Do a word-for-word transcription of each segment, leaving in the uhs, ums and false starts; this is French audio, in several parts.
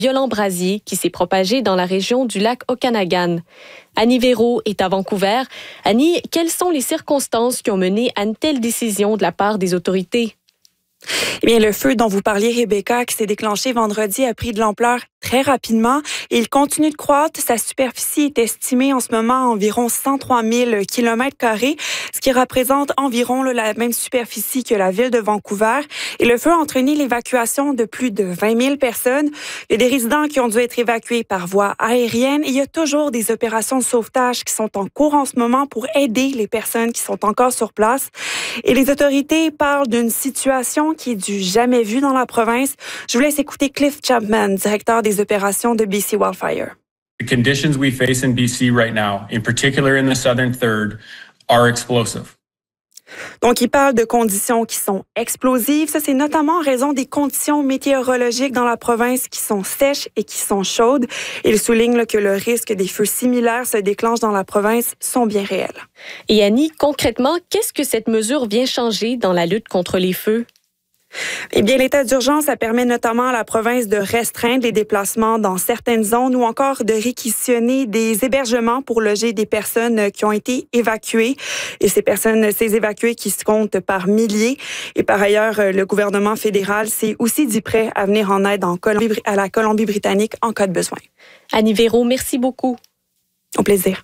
violent brasier qui s'est propagé dans la région du lac Okanagan. Annie Véro est à Vancouver. Annie, quelles sont les circonstances qui ont mené à une telle décision de la part des autorités? Eh bien, le feu dont vous parliez, Rebecca, qui s'est déclenché vendredi, a pris de l'ampleur très rapidement et il continue de croître. Sa superficie est estimée en ce moment à environ cent trois mille kilomètres carrés, ce qui représente environ là, la même superficie que la ville de Vancouver. Et le feu a entraîné l'évacuation de plus de vingt mille personnes. Il y a des résidents qui ont dû être évacués par voie aérienne et il y a toujours des opérations de sauvetage qui sont en cours en ce moment pour aider les personnes qui sont encore sur place. Et les autorités parlent d'une situation qui est du jamais vu dans la province. Je vous laisse écouter Cliff Chapman, directeur des opérations de B C Wildfire. The conditions we face in B C right now, in particular in the southern third, are explosive. Donc, il parle de conditions qui sont explosives. Ça, c'est notamment en raison des conditions météorologiques dans la province qui sont sèches et qui sont chaudes. Il souligne là, que le risque des feux similaires se déclenchent dans la province sont bien réels. Et Annie, concrètement, qu'est-ce que cette mesure vient changer dans la lutte contre les feux? Eh bien, l'état d'urgence, ça permet notamment à la province de restreindre les déplacements dans certaines zones ou encore de réquisitionner des hébergements pour loger des personnes qui ont été évacuées. Et ces personnes, ces évacués qui se comptent par milliers. Et par ailleurs, le gouvernement fédéral s'est aussi dit prêt à venir en aide en Colombie, à la Colombie-Britannique en cas de besoin. Annie Véro, merci beaucoup. Au plaisir.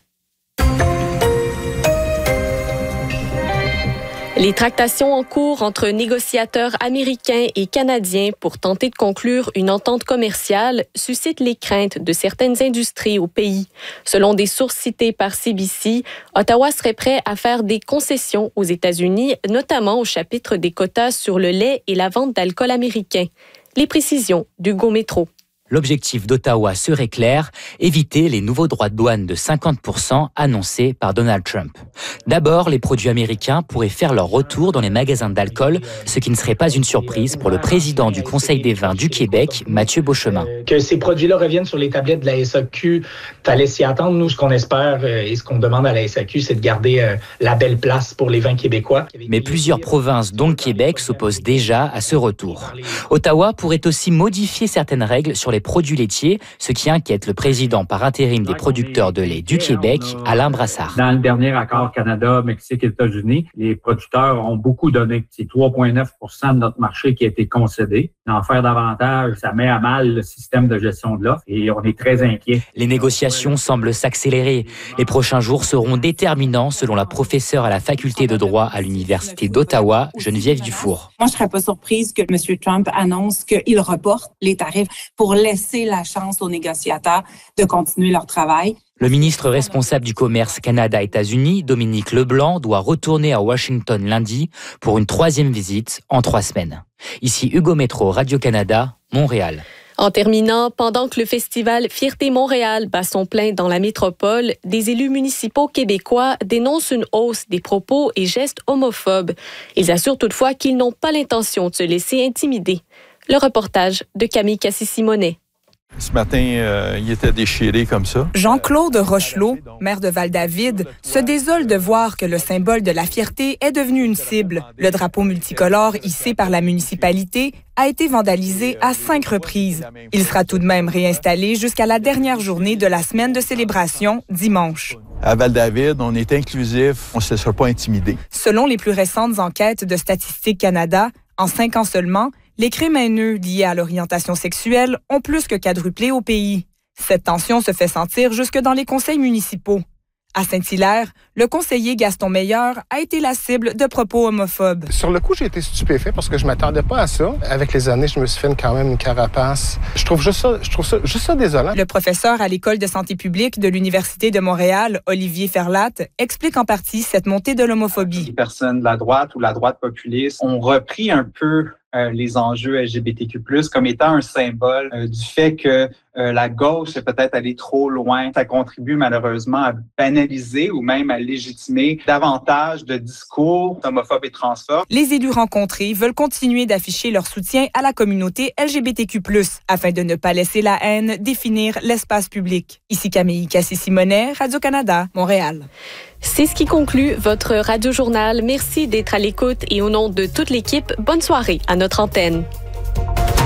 Les tractations en cours entre négociateurs américains et canadiens pour tenter de conclure une entente commerciale suscitent les craintes de certaines industries au pays. Selon des sources citées par C B C, Ottawa serait prêt à faire des concessions aux États-Unis, notamment au chapitre des quotas sur le lait et la vente d'alcool américain. Les précisions d'Hugo Métro. L'objectif d'Ottawa serait clair, éviter les nouveaux droits de douane de cinquante pour cent annoncés par Donald Trump. D'abord, les produits américains pourraient faire leur retour dans les magasins d'alcool, ce qui ne serait pas une surprise pour le président du Conseil des vins du Québec, Mathieu Beauchemin. Que ces produits-là reviennent sur les tablettes de la S A Q, fallait s'y attendre. Nous, ce qu'on espère et ce qu'on demande à la S A Q, c'est de garder la belle place pour les vins québécois. Mais plusieurs provinces, dont le Québec, s'opposent déjà à ce retour. Ottawa pourrait aussi modifier certaines règles sur les les produits laitiers, ce qui inquiète le président par intérim des producteurs de lait du Québec, Alain Brassard. Dans le dernier accord Canada, Mexique et États-Unis, les producteurs ont beaucoup donné. C'est trois virgule neuf pour cent de notre marché qui a été concédé. En faire davantage, ça met à mal le système de gestion de l'offre et on est très inquiets. Les négociations semblent s'accélérer. Les prochains jours seront déterminants selon la professeure à la faculté de droit à l'Université d'Ottawa, Geneviève Dufour. Moi, je serais pas surprise que M. Trump annonce qu'il reporte les tarifs pour laisser la chance aux négociateurs de continuer leur travail. Le ministre responsable du commerce Canada-États-Unis, Dominique Leblanc, doit retourner à Washington lundi pour une troisième visite en trois semaines. Ici Hugo Métro, Radio-Canada, Montréal. En terminant, pendant que le festival Fierté Montréal bat son plein dans la métropole, des élus municipaux québécois dénoncent une hausse des propos et gestes homophobes. Ils assurent toutefois qu'ils n'ont pas l'intention de se laisser intimider. Le reportage de Camille Cassis-Simonet. Ce matin, euh, il était déchiré comme ça. Jean-Claude Rochelot, maire de Val-David, se désole de voir que le symbole de la fierté est devenu une cible. Le drapeau multicolore hissé par la municipalité a été vandalisé à cinq reprises. Il sera tout de même réinstallé jusqu'à la dernière journée de la semaine de célébration, dimanche. À Val-David, on est inclusif, on ne se laissera pas intimider. Selon les plus récentes enquêtes de Statistique Canada, en cinq ans seulement, les crimes haineux liés à l'orientation sexuelle ont plus que quadruplé au pays. Cette tension se fait sentir jusque dans les conseils municipaux. À Saint-Hilaire, le conseiller Gaston Meilleur a été la cible de propos homophobes. Sur le coup, j'ai été stupéfait parce que je ne m'attendais pas à ça. Avec les années, je me suis fait quand même une carapace. Je trouve juste ça, je trouve ça, juste ça désolant. Le professeur à l'École de santé publique de l'Université de Montréal, Olivier Ferlatte, explique en partie cette montée de l'homophobie. Les personnes de la droite ou la droite populiste ont repris un peu Euh, les enjeux L G B T Q plus, comme étant un symbole euh, du fait que euh, la gauche est peut-être allée trop loin. Ça contribue malheureusement à banaliser ou même à légitimer davantage de discours homophobes et transphobes. Les élus rencontrés veulent continuer d'afficher leur soutien à la communauté L G B T Q plus, afin de ne pas laisser la haine définir l'espace public. Ici Camille Cassis-Simonet, Radio-Canada, Montréal. C'est ce qui conclut votre Radio-journal. Merci d'être à l'écoute et au nom de toute l'équipe, bonne soirée à notre antenne.